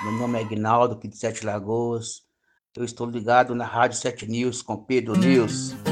Meu nome é Aguinaldo, aqui de Sete Lagoas. Eu estou ligado na Rádio 7 News com Pedro News.